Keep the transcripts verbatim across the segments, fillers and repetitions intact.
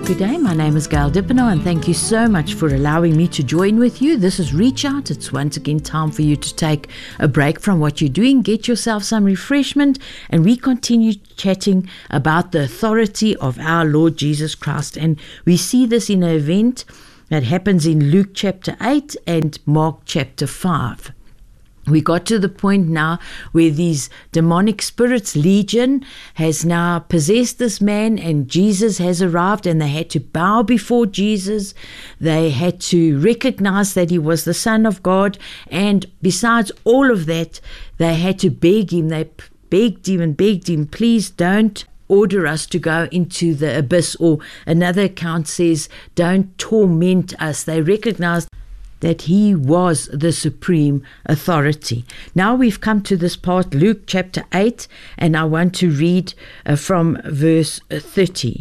Good day, my name is Gail Dippenaar and thank you so much for allowing me to join with you. This is Reach Out. It's once again time for you to take a break from what you're doing, get yourself some refreshment, and we continue chatting about the authority of our Lord Jesus Christ. And we see this in an event that happens in Luke chapter eight and Mark chapter five. We got to the point now where these demonic spirits, Legion, has now possessed this man, and Jesus has arrived, and they had to bow before Jesus. They had to recognize that he was the Son of God, and besides all of that, they had to beg him. They begged him and begged him, please don't order us to go into the abyss, or another account says, don't torment us. They recognized that he was the supreme authority. Now we've come to this part, Luke chapter eight, and I want to read uh, from verse thirty.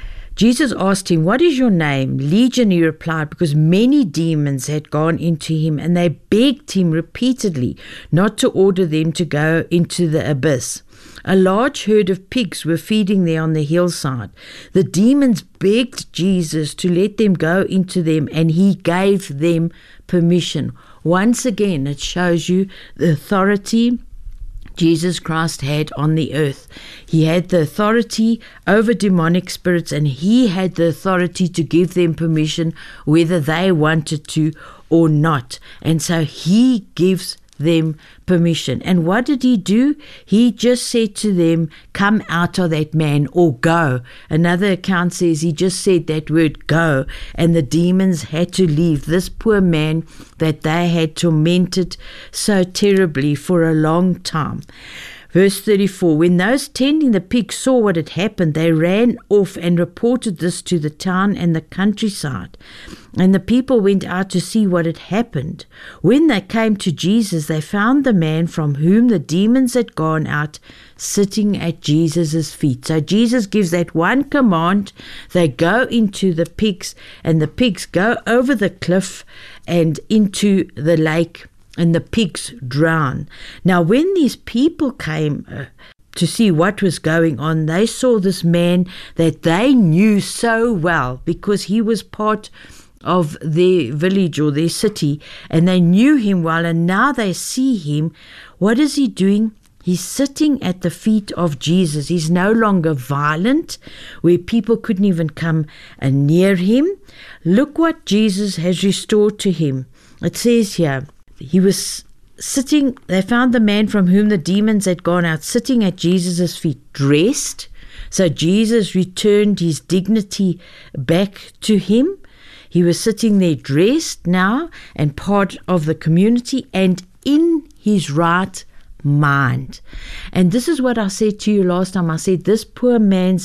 Jesus asked him, what is your name? Legion, he replied, because many demons had gone into him, and they begged him repeatedly not to order them to go into the abyss. A large herd of pigs were feeding there on the hillside. The demons begged Jesus to let them go into them, and he gave them permission. Once again, it shows you the authority Jesus Christ had on the earth. He had the authority over demonic spirits, and he had the authority to give them permission whether they wanted to or not. And so he gives them permission. And what did he do? He just said to them, come out of that man, or go. Another account says he just said that word, go, and the demons had to leave this poor man that they had tormented so terribly for a long time. Verse thirty-four, when those tending the pigs saw what had happened, they ran off and reported this to the town and the countryside. And the people went out to see what had happened. When they came to Jesus, they found the man from whom the demons had gone out sitting at Jesus' feet. So Jesus gives that one command. They go into the pigs, and the pigs go over the cliff and into the lake, and the pigs drown. Now, when these people came uh, to see what was going on, they saw this man that they knew so well because he was part of their village or their city, and they knew him well, and now they see him. What is he doing? He's sitting at the feet of Jesus. He's no longer violent, where people couldn't even come uh, near him. Look what Jesus has restored to him. It says here, he was sitting, they found the man from whom the demons had gone out sitting at Jesus' feet, dressed. So Jesus returned his dignity back to him. He was sitting there dressed now and part of the community and in his right mind. And this is what I said to you last time. I said this poor man's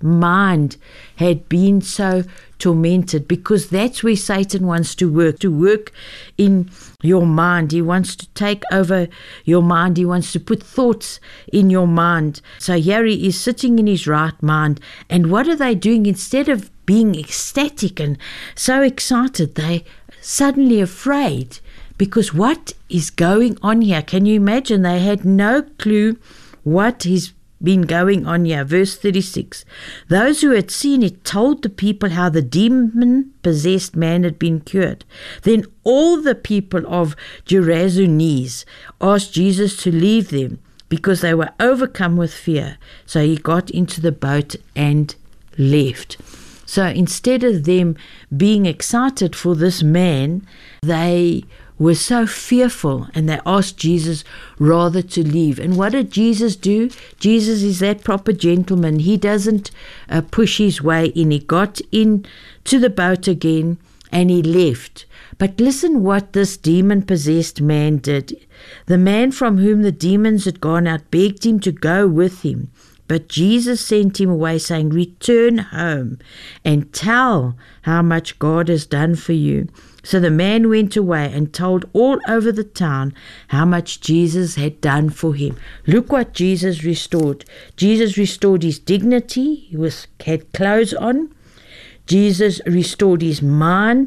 mind had been so tormented, because that's where Satan wants to work, to work in your mind. He wants to take over your mind. He wants to put thoughts in your mind. So here he is sitting in his right mind. And what are they doing? Instead of being ecstatic and so excited, they suddenly afraid, because what is going on here? Can you imagine? They had no clue what is been going on here. Verse thirty-six, those who had seen it told the people how the demon-possessed man had been cured. Then all the people of Gerasenes asked Jesus to leave them, because they were overcome with fear. So he got into the boat and left. So instead of them being excited for this man, they were so fearful, and they asked Jesus rather to leave. And what did Jesus do? Jesus is that proper gentleman. He doesn't uh, push his way in. He got in to the boat again and he left. But listen what this demon-possessed man did. The man from whom the demons had gone out begged him to go with him. But Jesus sent him away, saying, return home and tell how much God has done for you. So the man went away and told all over the town how much Jesus had done for him. Look what Jesus restored. Jesus restored his dignity. He was had clothes on. Jesus restored his mind.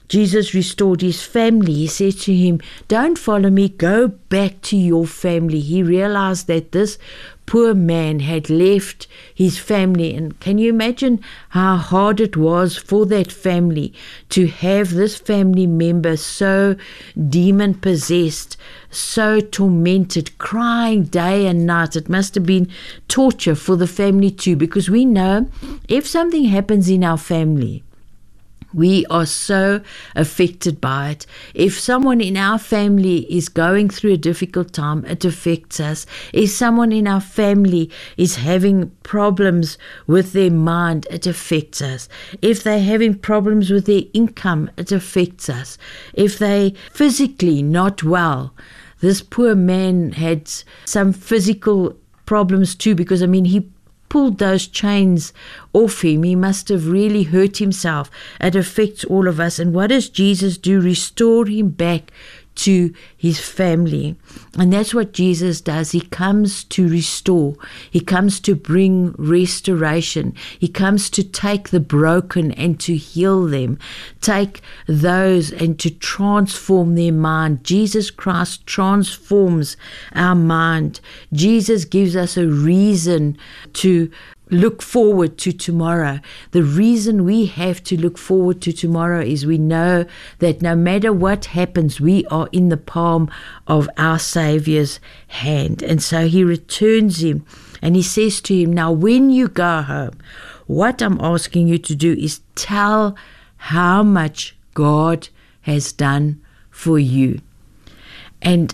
Jesus restored his family. He said to him, don't follow me, go back to your family. He realized that this poor man had left his family. And can you imagine how hard it was for that family to have this family member so demon-possessed, so tormented, crying day and night? It must have been torture for the family too, because we know if something happens in our family, we are so affected by it. If someone in our family is going through a difficult time, it affects us. If someone in our family is having problems with their mind, it affects us. If they're having problems with their income, it affects us. If they physically not well, this poor man had some physical problems too, because I mean he pulled those chains off him. He must have really hurt himself. It affects all of us. And what does Jesus do? Restore him back to his family. And that's what Jesus does. He comes to restore. He comes to bring restoration. He comes to take the broken and to heal them, take those and to transform their mind. Jesus Christ transforms our mind. Jesus gives us a reason to look forward to tomorrow. The reason we have to look forward to tomorrow is we know that no matter what happens, we are in the palm of our Savior's hand. And so he returns him and he says to him, now when you go home, what I'm asking you to do is tell how much God has done for you. And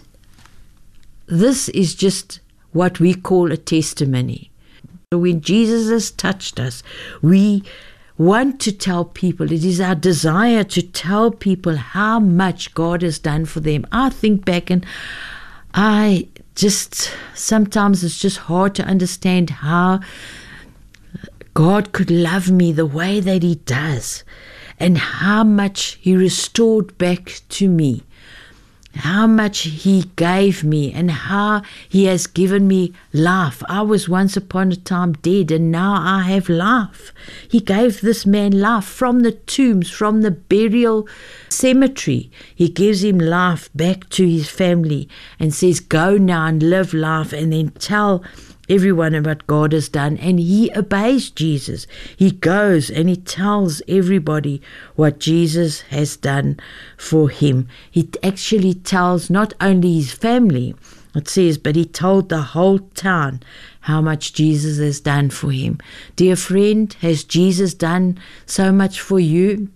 this is just what we call a testimony. When Jesus has touched us, we want to tell people, it is our desire to tell people how much God has done for them. I think back and I just, sometimes it's just hard to understand how God could love me the way that he does, and how much he restored back to me, how much he gave me, and how he has given me life. I was once upon a time dead, and now I have life. He gave this man life from the tombs, from the burial cemetery. He gives him life back to his family and says, go now and live life, and then tell everyone about God has done. And he obeys Jesus. He goes and he tells everybody what Jesus has done for him. He actually tells not only his family, it says, but he told the whole town how much Jesus has done for him. Dear friend, has Jesus done so much for you?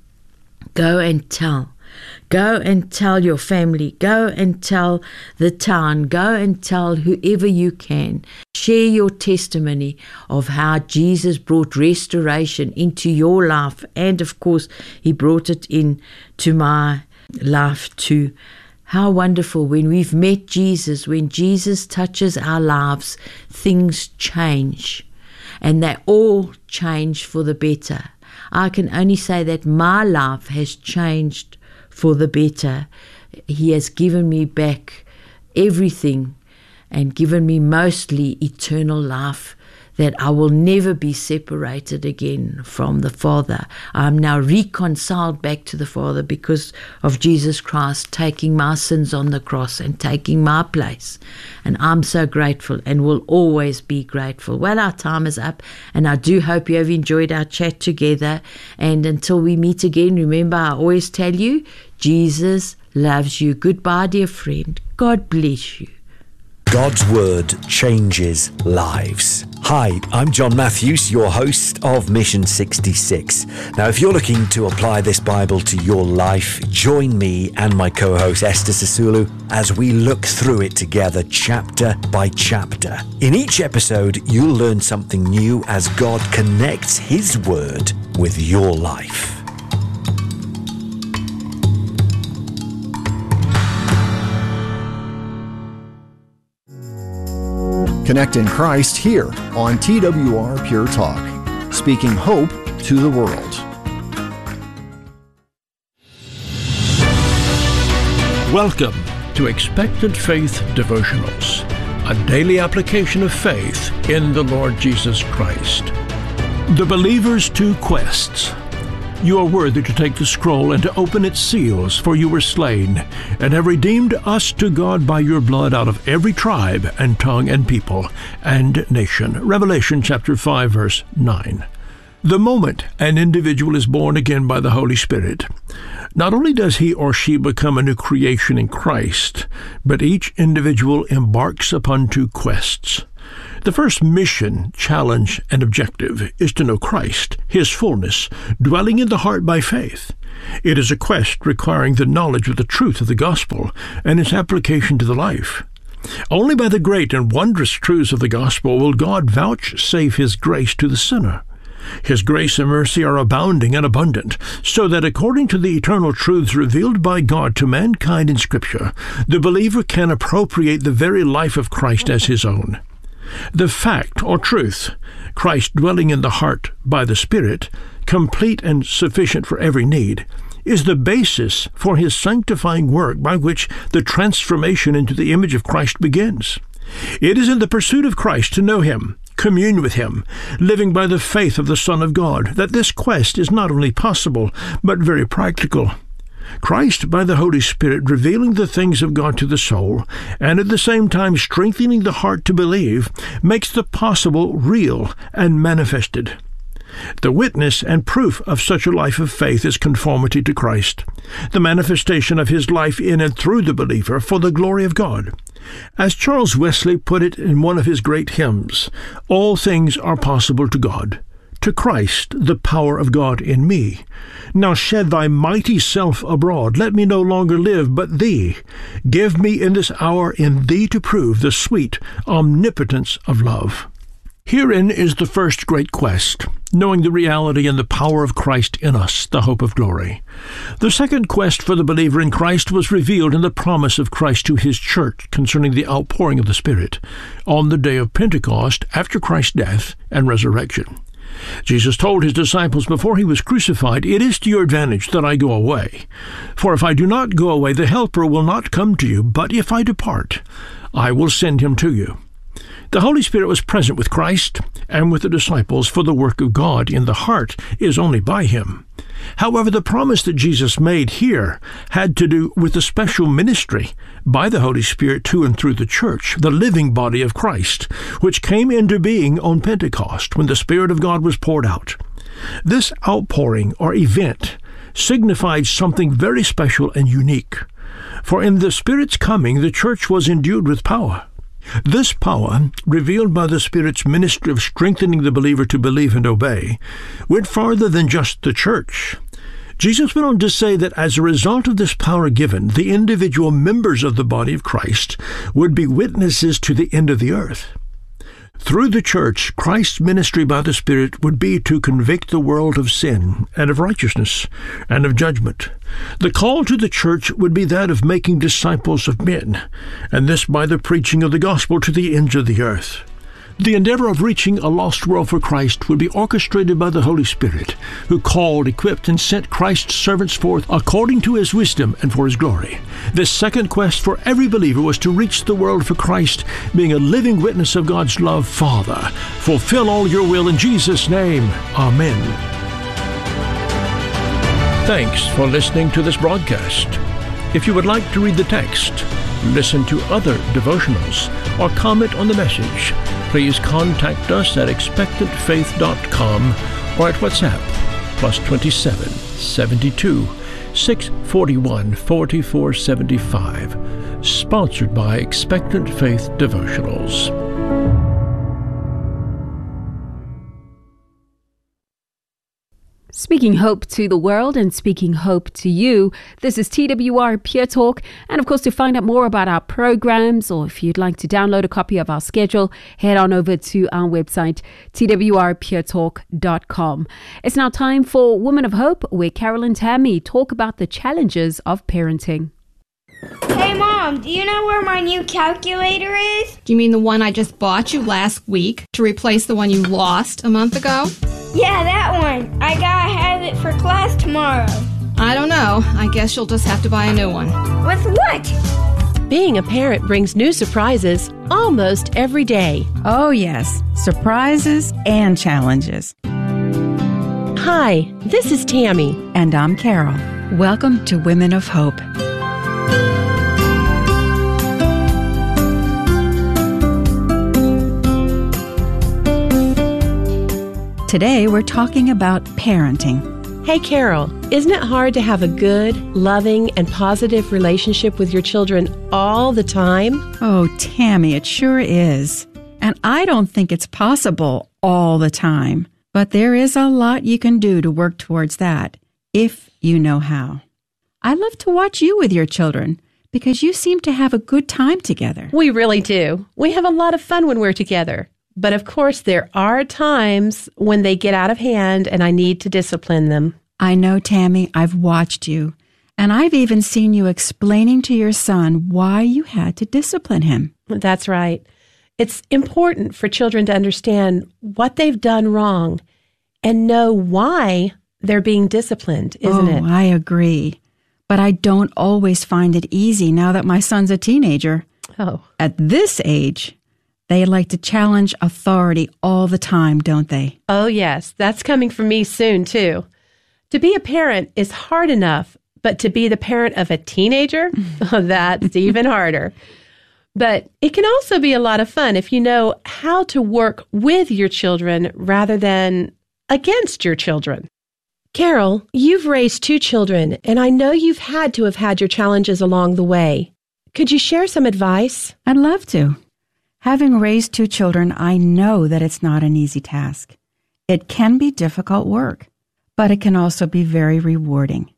Go and tell. Go and tell your family. Go and tell the town. Go and tell whoever you can. Share your testimony of how Jesus brought restoration into your life. And of course, he brought it into my life too. How wonderful when we've met Jesus, when Jesus touches our lives, things change. And they all change for the better. I can only say that my life has changed for the better. He has given me back everything and given me mostly eternal life, that I will never be separated again from the Father. I'm now reconciled back to the Father because of Jesus Christ taking my sins on the cross and taking my place. And I'm so grateful and will always be grateful. Well, our time is up, and I do hope you have enjoyed our chat together. And until we meet again, remember, I always tell you, Jesus loves you. Goodbye, dear friend. God bless you. God's Word changes lives. Hi, I'm John Matthews, your host of Mission sixty-six. Now, if you're looking to apply this Bible to your life, join me and my co-host Esther Sisulu as we look through it together chapter by chapter. In each episode, you'll learn something new as God connects His Word with your life. Connect in Christ here on T W R Pure Talk, speaking hope to the world. Welcome to Expectant Faith Devotionals, a daily application of faith in the Lord Jesus Christ. The believer's two quests. You are worthy to take the scroll and to open its seals, for you were slain, and have redeemed us to God by your blood out of every tribe and tongue and people and nation. Revelation chapter five, verse nine. The moment an individual is born again by the Holy Spirit, not only does he or she become a new creation in Christ, but each individual embarks upon two quests. The first mission, challenge, and objective is to know Christ, His fullness, dwelling in the heart by faith. It is a quest requiring the knowledge of the truth of the gospel and its application to the life. Only by the great and wondrous truths of the gospel will God vouchsafe His grace to the sinner. His grace and mercy are abounding and abundant, so that according to the eternal truths revealed by God to mankind in Scripture, the believer can appropriate the very life of Christ as his own. The fact or truth, Christ dwelling in the heart by the Spirit, complete and sufficient for every need, is the basis for His sanctifying work by which the transformation into the image of Christ begins. It is in the pursuit of Christ to know Him, commune with Him, living by the faith of the Son of God, that this quest is not only possible, but very practical. Christ, by the Holy Spirit, revealing the things of God to the soul, and at the same time strengthening the heart to believe, makes the possible real and manifested. The witness and proof of such a life of faith is conformity to Christ, the manifestation of His life in and through the believer for the glory of God. As Charles Wesley put it in one of his great hymns, all things are possible to God. To Christ, the power of God in me. Now shed thy mighty self abroad. Let me no longer live, but thee. Give me in this hour in thee to prove the sweet omnipotence of love. Herein is the first great quest, knowing the reality and the power of Christ in us, the hope of glory. The second quest for the believer in Christ was revealed in the promise of Christ to His church concerning the outpouring of the Spirit on the day of Pentecost after Christ's death and resurrection. Jesus told His disciples before He was crucified, "It is to your advantage that I go away. For if I do not go away, the Helper will not come to you, but if I depart, I will send Him to you." The Holy Spirit was present with Christ and with the disciples, for the work of God in the heart is only by Him. However, the promise that Jesus made here had to do with the special ministry by the Holy Spirit to and through the church, the living body of Christ, which came into being on Pentecost when the Spirit of God was poured out. This outpouring or event signified something very special and unique, for in the Spirit's coming the church was endued with power. This power, revealed by the Spirit's ministry of strengthening the believer to believe and obey, went farther than just the church. Jesus went on to say that as a result of this power given, the individual members of the body of Christ would be witnesses to the end of the earth. Through the church, Christ's ministry by the Spirit would be to convict the world of sin and of righteousness and of judgment. The call to the church would be that of making disciples of men, and this by the preaching of the gospel to the ends of the earth. The endeavor of reaching a lost world for Christ would be orchestrated by the Holy Spirit, who called, equipped, and sent Christ's servants forth according to His wisdom and for His glory. This second quest for every believer was to reach the world for Christ, being a living witness of God's love. Father, fulfill all your will in Jesus' name. Amen. Thanks for listening to this broadcast. If you would like to read the text, listen to other devotionals, or comment on the message, please contact us at expectant faith dot com or at WhatsApp, plus twenty-seven, seventy-two, six forty-one, forty-four seventy-five. Sponsored by Expectant Faith Devotionals. Speaking hope to the world and speaking hope to you, this is T W R Pure Talk. And of course, to find out more about our programs, or if you'd like to download a copy of our schedule, head on over to our website, T W R pure talk dot com. It's now time for Woman of Hope, where Carol and Tammy talk about the challenges of parenting. Hey Mom, do you know where my new calculator is? Do you mean the one I just bought you last week to replace the one you lost a month ago? Yeah, that one. I gotta have it for class tomorrow. I don't know. I guess you'll just have to buy a new one. With what? Being a parent brings new surprises almost every day. Oh yes, surprises and challenges. Hi, this is Tammy. And I'm Carol. Welcome to Women of Hope. Today we're talking about parenting. Hey, Carol, isn't it hard to have a good, loving, and positive relationship with your children all the time? Oh, Tammy, it sure is. And I don't think it's possible all the time. But there is a lot you can do to work towards that, if you know how. I love to watch you with your children because you seem to have a good time together. We really do. We have a lot of fun when we're together. But of course, there are times when they get out of hand and I need to discipline them. I know, Tammy, I've watched you. And I've even seen you explaining to your son why you had to discipline him. That's right. It's important for children to understand what they've done wrong and know why they're being disciplined, isn't oh, it? I agree. But I don't always find it easy now that my son's a teenager. Oh. At this age, they like to challenge authority all the time, don't they? Oh, yes. That's coming from me soon, too. To be a parent is hard enough, but to be the parent of a teenager, oh, that's even harder. But it can also be a lot of fun if you know how to work with your children rather than against your children. Carol, you've raised two children, and I know you've had to have had your challenges along the way. Could you share some advice? I'd love to. Having raised two children, I know that it's not an easy task. It can be difficult work, but it can also be very rewarding.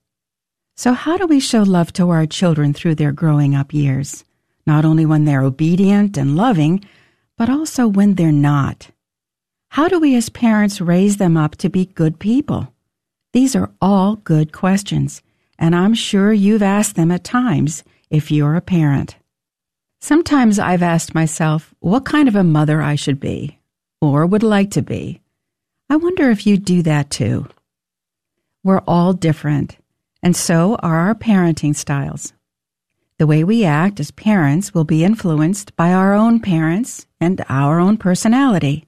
So how do we show love to our children through their growing up years? Not only when they're obedient and loving, but also when they're not. How do we as parents raise them up to be good people? These are all good questions, and I'm sure you've asked them at times if you're a parent. Sometimes I've asked myself what kind of a mother I should be, or would like to be. I wonder if you do that too. We're all different, and so are our parenting styles. The way we act as parents will be influenced by our own parents and our own personality.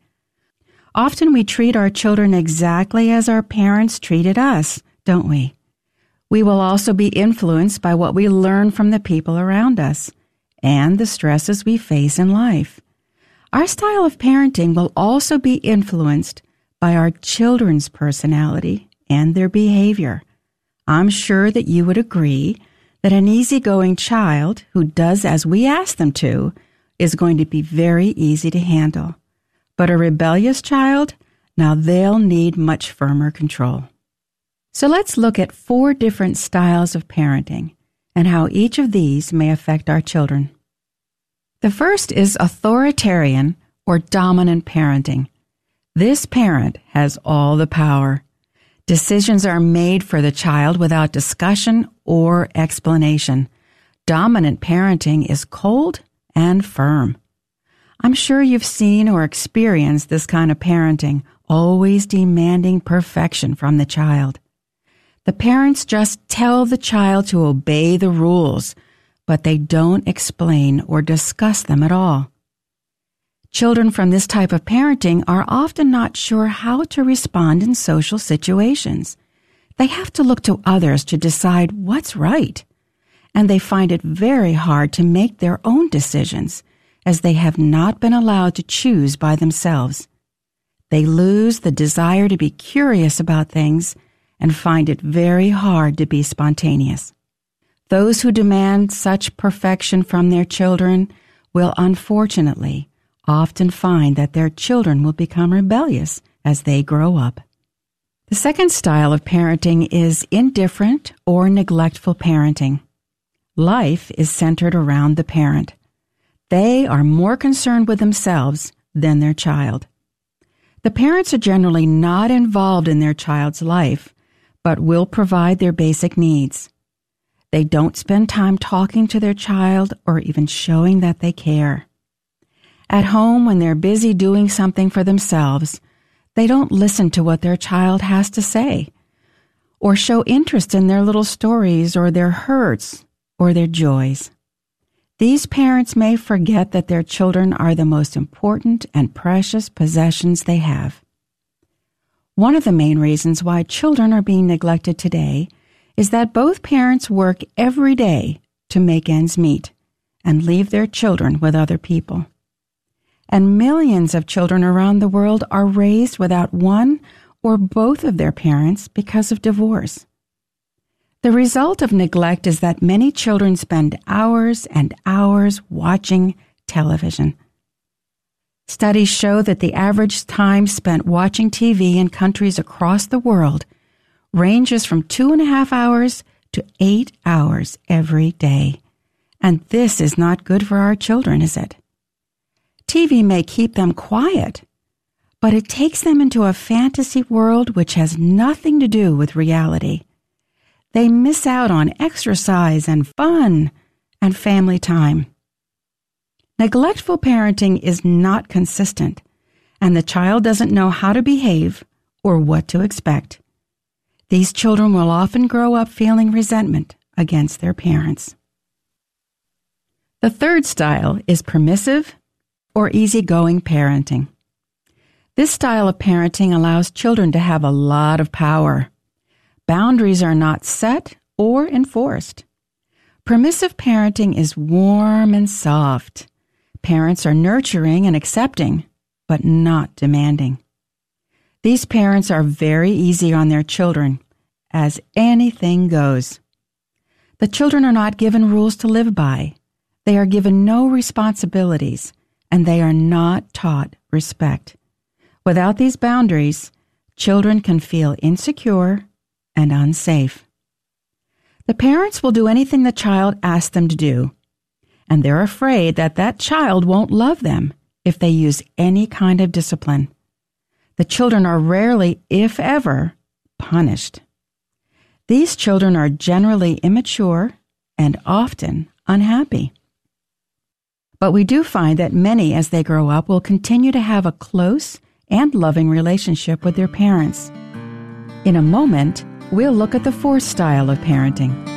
Often we treat our children exactly as our parents treated us, don't we? We will also be influenced by what we learn from the people around us and the stresses we face in life. Our style of parenting will also be influenced by our children's personality and their behavior. I'm sure that you would agree that an easygoing child who does as we ask them to is going to be very easy to handle. But a rebellious child, now they'll need much firmer control. So let's look at four different styles of parenting and how each of these may affect our children. The first is authoritarian or dominant parenting. This parent has all the power. Decisions are made for the child without discussion or explanation. Dominant parenting is cold and firm. I'm sure you've seen or experienced this kind of parenting, always demanding perfection from the child. The parents just tell the child to obey the rules, but they don't explain or discuss them at all. Children from this type of parenting are often not sure how to respond in social situations. They have to look to others to decide what's right, and they find it very hard to make their own decisions, as they have not been allowed to choose by themselves. They lose the desire to be curious about things and find it very hard to be spontaneous. Those who demand such perfection from their children will unfortunately often find that their children will become rebellious as they grow up. The second style of parenting is indifferent or neglectful parenting. Life is centered around the parent. They are more concerned with themselves than their child. The parents are generally not involved in their child's life, but will provide their basic needs. They don't spend time talking to their child or even showing that they care. At home, when they're busy doing something for themselves, they don't listen to what their child has to say, or show interest in their little stories or their hurts or their joys. These parents may forget that their children are the most important and precious possessions they have. One of the main reasons why children are being neglected today is that both parents work every day to make ends meet and leave their children with other people. And millions of children around the world are raised without one or both of their parents because of divorce. The result of neglect is that many children spend hours and hours watching television. Studies show that the average time spent watching T V in countries across the world ranges from two and a half hours to eight hours every day. And this is not good for our children, is it? T V may keep them quiet, but it takes them into a fantasy world which has nothing to do with reality. They miss out on exercise and fun and family time. Neglectful parenting is not consistent, and the child doesn't know how to behave or what to expect. These children will often grow up feeling resentment against their parents. The third style is permissive or easygoing parenting. This style of parenting allows children to have a lot of power. Boundaries are not set or enforced. Permissive parenting is warm and soft. Parents are nurturing and accepting, but not demanding. These parents are very easy on their children, as anything goes. The children are not given rules to live by. They are given no responsibilities, and they are not taught respect. Without these boundaries, children can feel insecure and unsafe. The parents will do anything the child asks them to do, and they're afraid that that child won't love them if they use any kind of discipline. The children are rarely, if ever, punished. These children are generally immature and often unhappy. But we do find that many, as they grow up, will continue to have a close and loving relationship with their parents. In a moment, we'll look at the fourth style of parenting.